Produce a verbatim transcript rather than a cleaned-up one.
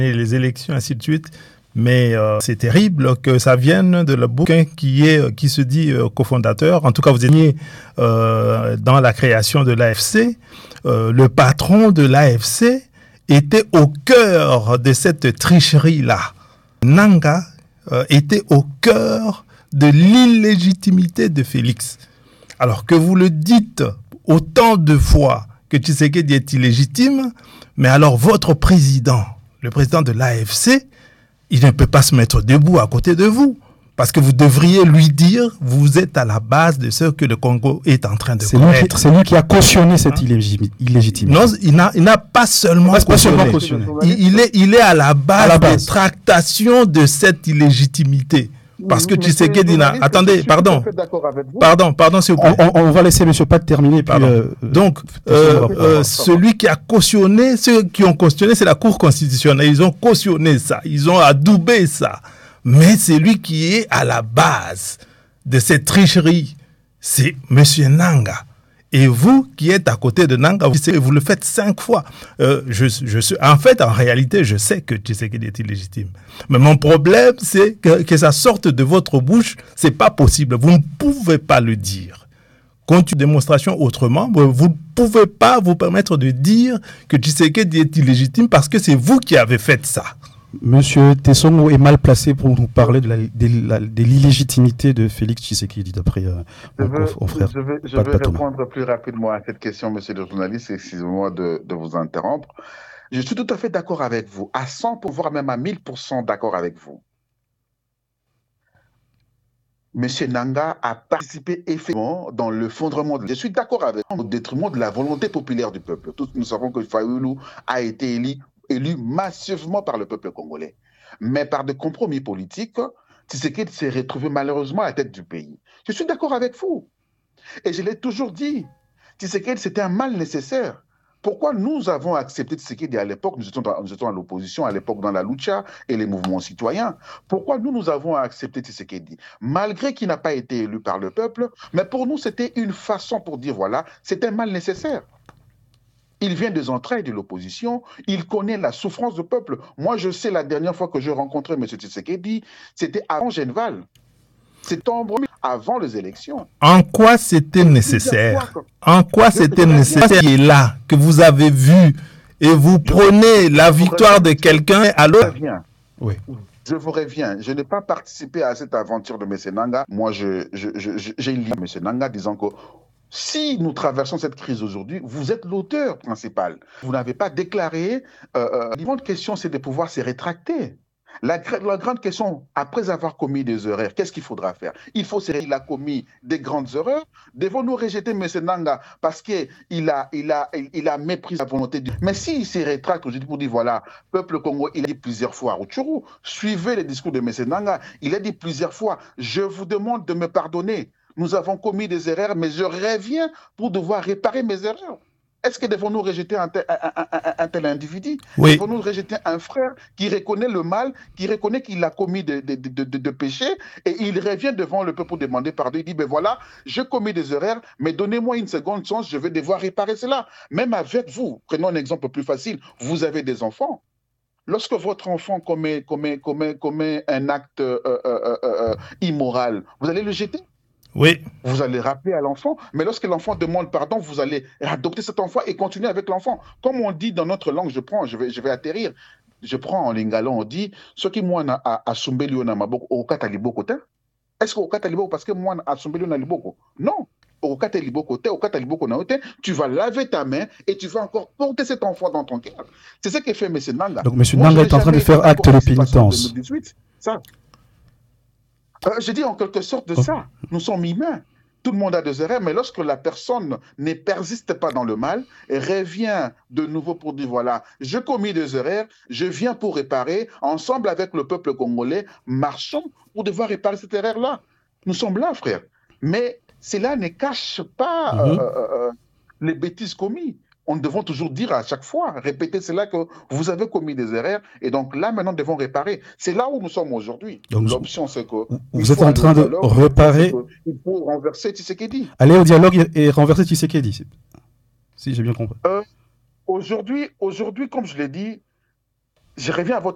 les élections, ainsi de suite. Mais euh, c'est terrible que ça vienne de le bouquin qui, est, qui se dit euh, cofondateur. En tout cas, vous étiez euh, dans la création de l'A F C. Euh, le patron de l'A F C était au cœur de cette tricherie-là. Nanga euh, était au cœur de l'illégitimité de Félix. Alors que vous le dites autant de fois que Tshisekedi est illégitime, mais alors votre président, le président de l'A F C, il ne peut pas se mettre debout à côté de vous. Parce que vous devriez lui dire, vous êtes à la base de ce que le Congo est en train de c'est commettre. Lui qui, c'est lui qui a cautionné cette hein? illégitimité. Non, il n'a, il n'a pas seulement pas cautionné. Seulement cautionné. Il, il, est, il est à la base, à la base des tractations de cette illégitimité. Parce que tu sais qu'il a... Attendez, pardon. Pardon, pardon, s'il vous plaît. On, on va laisser M. Pat terminer. Puis, euh, Donc, euh, euh, celui qui a cautionné, ceux qui ont cautionné, c'est la Cour constitutionnelle. Ils ont cautionné ça. Ils ont adoubé ça. Mais c'est lui qui est à la base de cette tricherie. C'est M. Nanga. Et vous qui êtes à côté de Nanga, vous, vous le faites cinq fois. Euh, je, je suis, en fait, en réalité, je sais que Tshisekedi est illégitime. Mais mon problème, c'est que, que ça sorte de votre bouche. C'est pas possible. Vous ne pouvez pas le dire. Quand une démonstration autrement, vous ne pouvez pas vous permettre de dire que Tshisekedi est illégitime parce que c'est vous qui avez fait ça. Monsieur Tessongo est mal placé pour nous parler de, la, de, la, de l'illégitimité de Félix Tshisekedi, d'après euh, mon veux, frère. Je vais, je vais répondre plus rapidement à cette question, monsieur le journaliste, excusez-moi de, de vous interrompre. Je suis tout à fait d'accord avec vous, à cent pour cent, voire même à mille pour cent d'accord avec vous. Monsieur Nanga a participé effectivement dans le fondement. De... Je suis d'accord avec vous, au détriment de la volonté populaire du peuple. Tous nous savons que Fayoulou a été élu élu massivement par le peuple congolais. Mais par des compromis politiques, Tshisekedi s'est retrouvé malheureusement à la tête du pays. Je suis d'accord avec vous. Et je l'ai toujours dit, Tshisekedi, c'était un mal nécessaire. Pourquoi nous avons accepté Tshisekedi à l'époque, nous étions, nous étions à l'opposition, à l'époque dans la lucha et les mouvements citoyens, pourquoi nous, nous avons accepté Tshisekedi, malgré qu'il n'a pas été élu par le peuple, mais pour nous, c'était une façon pour dire, voilà, c'était un mal nécessaire. Il vient des entrailles de l'opposition, il connaît la souffrance du peuple. Moi, je sais, la dernière fois que je rencontrais M. Tshisekedi, c'était avant Genval. C'est avant les élections. En quoi c'était nécessaire? En quoi c'était nécessaire qui est là, que vous avez vu, et vous prenez la victoire de quelqu'un à l'autre? Oui. Je vous reviens, je n'ai pas participé à cette aventure de M. Nanga. Moi, je, je, je, je, j'ai lu M. Nanga disant que si nous traversons cette crise aujourd'hui, vous êtes l'auteur principal. Vous n'avez pas déclaré. Euh, la grande question, c'est de pouvoir se rétracter. La, la grande question, après avoir commis des erreurs, qu'est-ce qu'il faudra faire? Il faut se il a commis des grandes erreurs. Devons-nous rejeter M. Nanga parce qu'il a, il a, il a méprisé la volonté du... Mais s'il se rétracte aujourd'hui pour dire, voilà, peuple Congo, il a dit plusieurs fois à Rutshuru, suivez les discours de M. Nanga, il a dit plusieurs fois, je vous demande de me pardonner. Nous avons commis des erreurs, mais je reviens pour devoir réparer mes erreurs. Est-ce que devons-nous rejeter un tel, un, un, un, un tel individu? Oui. Devons-nous rejeter un frère qui reconnaît le mal, qui reconnaît qu'il a commis de, de, de, de, de péchés, et il revient devant le peuple pour demander pardon. Il dit, ben voilà, j'ai commis des erreurs, mais donnez-moi une seconde chance, je vais devoir réparer cela. Même avec vous, prenons un exemple plus facile, vous avez des enfants. Lorsque votre enfant commet, commet, commet, commet un acte euh, euh, euh, euh, immoral, vous allez le jeter? Oui. Vous allez rappeler à l'enfant, mais lorsque l'enfant demande pardon, vous allez adopter cet enfant et continuer avec l'enfant. Comme on dit dans notre langue, je prends, je vais, je vais atterrir, je prends en lingala, on dit, ce qui moi a assumbeli on a maboko au kataliboko te. Est-ce qu'au kataliboko parce que moi a assumbeli on a liboko? Non. Au kataliboko te, au kataliboko na te, tu vas laver ta main et tu vas encore porter cet enfant dans ton cœur. C'est ce que fait M. Nanga. Donc M. Nanga est en train de faire acte de pénitence. Ça. Euh, je dis en quelque sorte de ça. Nous sommes humains. Tout le monde a des erreurs, mais lorsque la personne ne persiste pas dans le mal et revient de nouveau pour dire, voilà, je commis des erreurs, je viens pour réparer, ensemble avec le peuple congolais, marchons pour devoir réparer cette erreur-là. Nous sommes là, frère. Mais cela ne cache pas mm-hmm. euh, euh, les bêtises commises. On devons toujours dire à chaque fois, répéter cela que vous avez commis des erreurs et donc là maintenant nous devons réparer. C'est là où nous sommes aujourd'hui. L'option c'est que vous êtes en train de dialogue, réparer. Il faut renverser Tshisekedi. Aller au dialogue et renverser Tshisekedi. Si j'ai bien compris. Euh, aujourd'hui, aujourd'hui, comme je l'ai dit, je reviens à votre